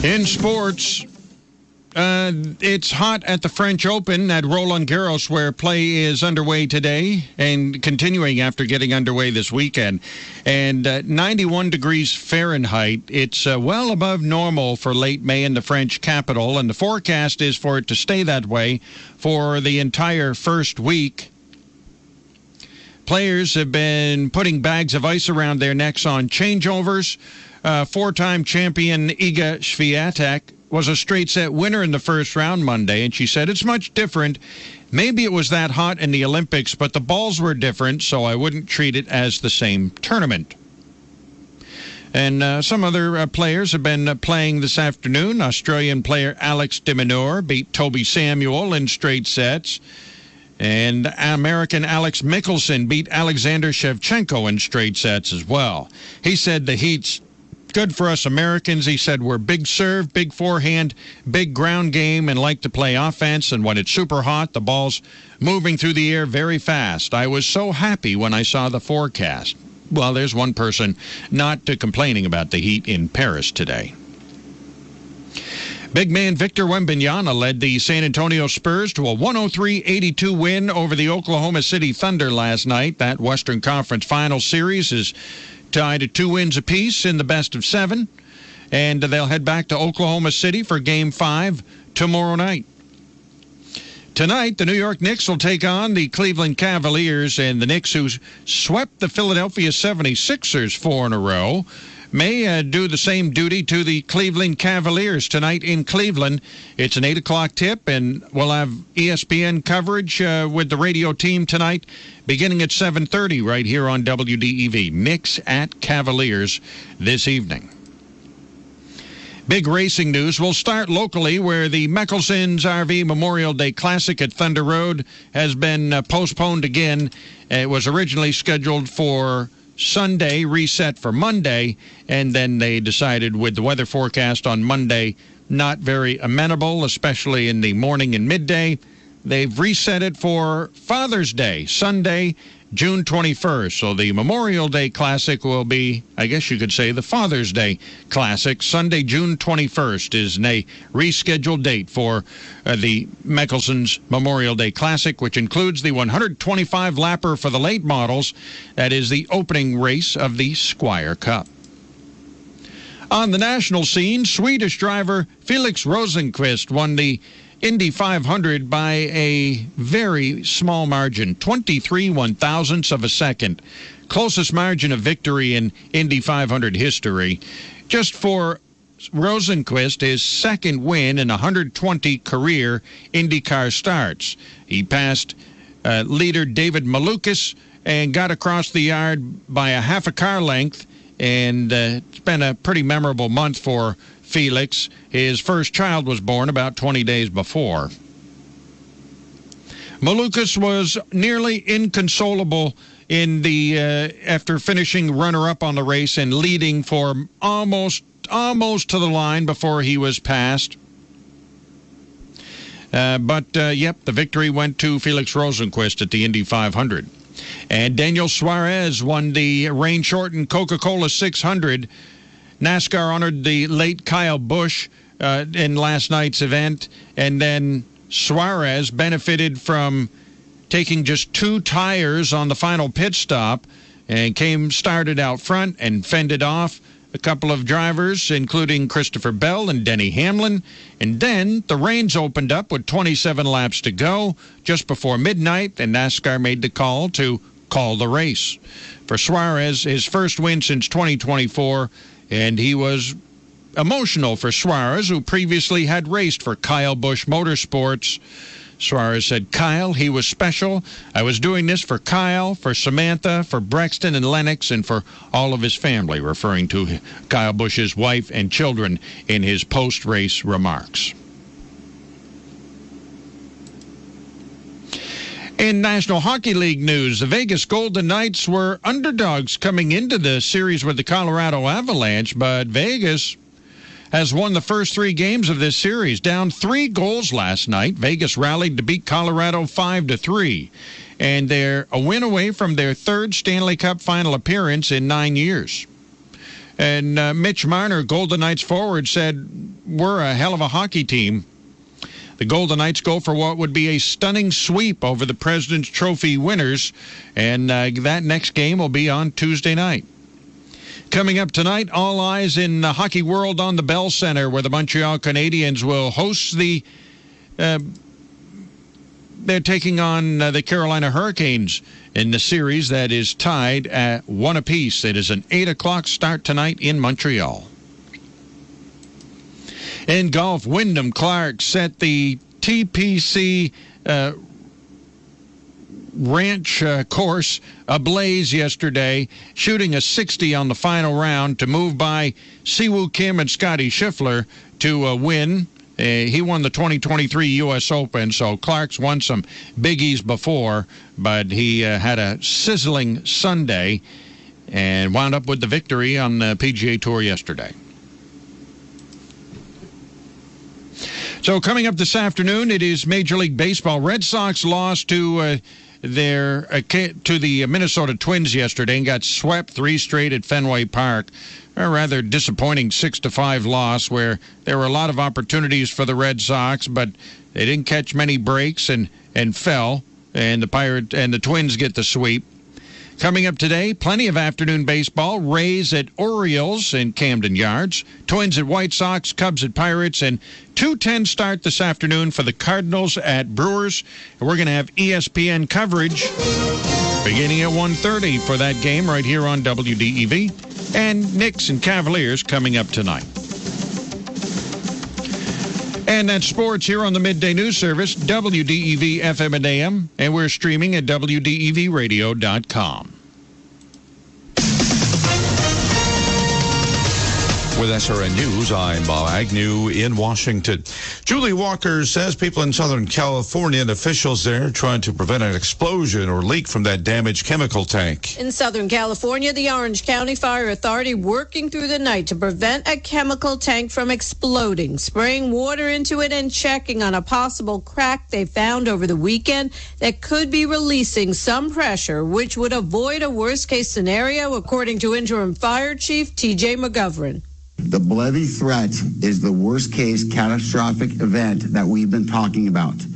In sports, it's hot at the French Open at Roland Garros, where play is underway today and continuing after getting underway this weekend. And 91 degrees Fahrenheit. It's well above normal for late May in the French capital, and the forecast is for it to stay that way for the entire first week. Players have been putting bags of ice around their necks on changeovers. Four-time champion Iga Swiatek was a straight-set winner in the first round Monday, and she said, it's much different. Maybe it was that hot in the Olympics, but the balls were different, so I wouldn't treat it as the same tournament. And some other players have been playing this afternoon. Australian player Alex de Minaur beat Toby Samuel in straight sets. And American Alex Mickelson beat Alexander Shevchenko in straight sets as well. He said the heat's good for us Americans. He said we're big serve, big forehand, big ground game, and like to play offense. And when it's super hot, the ball's moving through the air very fast. I was so happy when I saw the forecast. Well, there's one person not complaining about the heat in Paris today. Big man Victor Wembanyama led the San Antonio Spurs to a 103-82 win over the Oklahoma City Thunder last night. That Western Conference Finals series is tied at 2 wins apiece in the best of 7, and they'll head back to Oklahoma City for Game 5 tomorrow night. Tonight, the New York Knicks will take on the Cleveland Cavaliers, and the Knicks, who swept the Philadelphia 76ers 4 in a row, may do the same duty to the Cleveland Cavaliers tonight in Cleveland. It's an 8 o'clock tip, and we'll have ESPN coverage with the radio team tonight beginning at 7:30 right here on WDEV. Knicks at Cavaliers this evening. Big racing news. We'll start locally, where the Meckelson's RV Memorial Day Classic at Thunder Road has been postponed again. It was originally scheduled for Sunday, reset for Monday, and then they decided with the weather forecast on Monday not very amenable, especially in the morning and midday. They've reset it for Father's Day, Sunday, June 21st. So the Memorial Day Classic will be, I guess you could say, the Father's Day Classic. Sunday, June 21st is a rescheduled date for the Meckelson's Memorial Day Classic, which includes the 125-lapper for the late models. That is the opening race of the Squire Cup. On the national scene, Swedish driver Felix Rosenqvist won the Indy 500 by a very small margin, 23 one-thousandths of a second. Closest margin of victory in Indy 500 history. Just for Rosenqvist, his second win in 120 career IndyCar starts. He passed leader David Malukas and got across the yard by a half a car length, and it's been a pretty memorable month for Felix. His first child was born about 20 days before. Malukas was nearly inconsolable in the after finishing runner-up on the race and leading for almost to the line before he was passed. But the victory went to Felix Rosenqvist at the Indy 500. And Daniel Suarez won the rain-shortened Coca-Cola 600. NASCAR honored the late Kyle Busch in last night's event, and then Suarez benefited from taking just 2 tires on the final pit stop and started out front and fended off a couple of drivers, including Christopher Bell and Denny Hamlin. And then the rains opened up with 27 laps to go just before midnight, and NASCAR made the call to call the race. For Suarez, his first win since 2024, and he was emotional for Suarez, who previously had raced for Kyle Busch Motorsports. Suarez said, Kyle, he was special. I was doing this for Kyle, for Samantha, for Brexton and Lennox, and for all of his family, referring to Kyle Busch's wife and children in his post-race remarks. In National Hockey League news, the Vegas Golden Knights were underdogs coming into the series with the Colorado Avalanche, but Vegas has won the first 3 games of this series, down 3 goals last night. Vegas rallied to beat Colorado 5-3, and they're a win away from their 3rd Stanley Cup final appearance in 9 years. And Mitch Marner, Golden Knights forward, said were a hell of a hockey team. The Golden Knights go for what would be a stunning sweep over the President's Trophy winners, and that next game will be on Tuesday night. Coming up tonight, all eyes in the hockey world on the Bell Center, where the Montreal Canadiens will host the... they're taking on the Carolina Hurricanes in the series that is tied at 1 apiece. It is an 8 o'clock start tonight in Montreal. In golf, Wyndham Clark set the TPC Ranch course ablaze yesterday, shooting a 60 on the final round to move by Siwoo Kim and Scotty Scheffler to win. He won the 2023 U.S. Open, so Clark's won some biggies before, but he had a sizzling Sunday and wound up with the victory on the PGA Tour yesterday. So coming up this afternoon, it is Major League Baseball. Red Sox lost to the Minnesota Twins yesterday and got swept 3 straight at Fenway Park. A rather disappointing 6-5 loss where there were a lot of opportunities for the Red Sox, but they didn't catch many breaks and fell, and the Twins get the sweep. Coming up today, plenty of afternoon baseball. Rays at Orioles in Camden Yards. Twins at White Sox, Cubs at Pirates, and 2:10 start this afternoon for the Cardinals at Brewers. And we're going to have ESPN coverage beginning at 1:30 for that game right here on WDEV. And Knicks and Cavaliers coming up tonight. And that's sports here on the Midday News Service, WDEV FM and AM, and we're streaming at WDEVradio.com. With SRN News, I'm Bob Agnew in Washington. Julie Walker says people in Southern California and officials there trying to prevent an explosion or leak from that damaged chemical tank. In Southern California, the Orange County Fire Authority working through the night to prevent a chemical tank from exploding, spraying water into it and checking on a possible crack they found over the weekend that could be releasing some pressure, which would avoid a worst-case scenario, according to Interim Fire Chief T.J. McGovern. The Bellevue threat is the worst-case catastrophic event that we've been talking about.